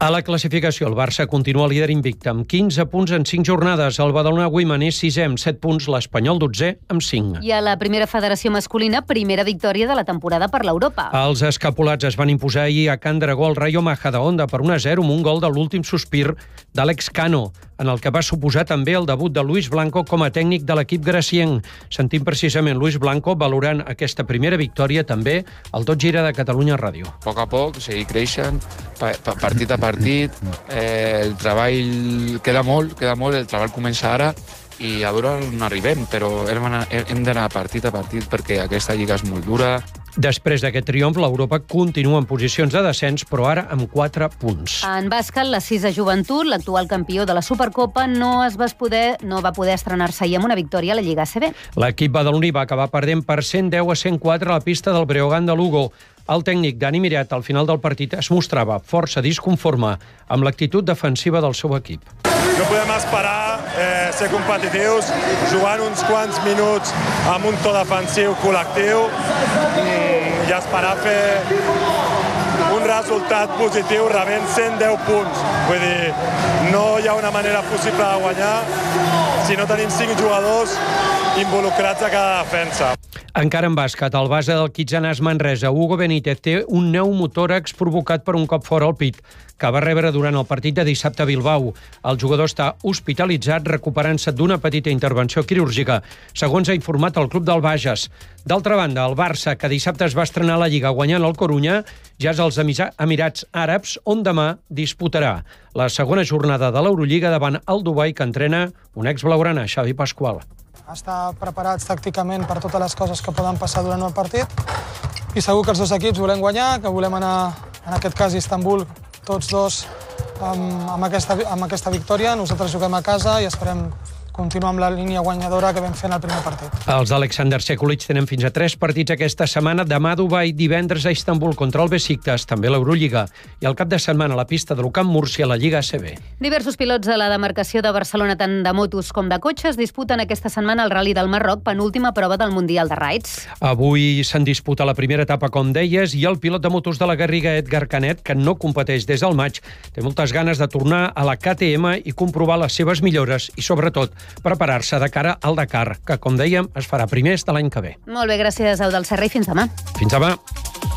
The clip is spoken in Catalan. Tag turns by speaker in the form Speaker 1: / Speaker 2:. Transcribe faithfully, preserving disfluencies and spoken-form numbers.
Speaker 1: A la classificació, el Barça continua líder invicte amb quinze punts en cinc jornades. El Badalona Women és sisè amb set punts, l'Espanyol dotzè amb cinc.
Speaker 2: I a la primera federació masculina, primera victòria de la temporada per l'Europa.
Speaker 1: Els escapulats es van imposar ahir a Can Dragó al Rayo Majadahonda per un a zero amb un gol de l'últim sospir d'Àlex Cano, en el que va suposar també el debut de Luis Blanco com a tècnic de l'equip gracienc. Sentim precisament Luis Blanco valorant aquesta primera victòria també al Tot Gira de Catalunya Ràdio.
Speaker 3: A poc a poc, seguir creixent, partit a partit, eh, el treball queda molt, queda molt, el treball comença ara i a veure on arribem, però hem d'anar partit a partit perquè aquesta lliga és molt dura.
Speaker 1: Després d'aquest triomf, l'Europa continua en posicions de descens, però ara amb quatre punts.
Speaker 2: En bàsquet, la Sisa Joventut, l'actual campió de la Supercopa, no es va poder, no va poder estrenar-se ahir amb una victòria a la Lliga A C B.
Speaker 1: L'equip badaloní va acabar perdent per cent deu a cent quatre a la pista del Breogán de Lugo. El tècnic Dani Miret, al final del partit, es mostrava força disconforme amb l'actitud defensiva del seu equip.
Speaker 4: No podem esperar eh, ser competitius jugant uns quants minuts amb un to defensiu col·lectiu i, i esperar fer un resultat positiu rebent cent deu punts. Vull dir, no hi ha una manera possible de guanyar si no tenim cinc jugadors involucrats a cada defensa.
Speaker 1: Encara en bàsquet, el base del Quitxanàs Manresa, Hugo Benítez, té un pneumotòrax provocat per un cop fora al pit, que va rebre durant el partit de dissabte a Bilbao. El jugador està hospitalitzat recuperant-se d'una petita intervenció quirúrgica, segons ha informat el club del Bages. D'altra banda, el Barça, que dissabte es va estrenar a la Lliga guanyant el Corunya, ja és als Emirats Àrabs, on demà disputarà la segona jornada de l'Eurolliga davant el Dubai, que entrena un ex-blaugrana, Xavi Pasqual.
Speaker 5: Estar preparats tàcticament per totes les coses que poden passar durant el partit i segur que els dos equips volem guanyar, que volem anar, en aquest cas, a Istanbul, tots dos amb, amb, aquesta, amb aquesta victòria. Nosaltres juguem a casa i esperem continuar amb la línia guanyadora que vam fer en el primer partit.
Speaker 1: Els d'Alexander Sekulic tenen fins a tres partits aquesta setmana. Demà a Dubai, divendres a Istanbul contra el Besiktas, també l'Eurolliga, i el cap de setmana a la pista de l'Ucamp Múrcia, la Lliga A C B.
Speaker 2: Diversos pilots de la demarcació de Barcelona, tant de motos com de cotxes, disputen aquesta setmana el Rally del Marroc, penúltima prova del Mundial de Raids.
Speaker 1: Avui se'n disputa la primera etapa, com deies, i el pilot de motos de la Garriga, Edgar Canet, que no competeix des del maig, té moltes ganes de tornar a la K T M i comprovar les seves millores i, sobretot, preparar-se de cara al Dakar, que, com dèiem, es farà primers de l'any que ve.
Speaker 2: Molt bé, gràcies, Eudald Serra, i fins demà.
Speaker 1: Fins demà.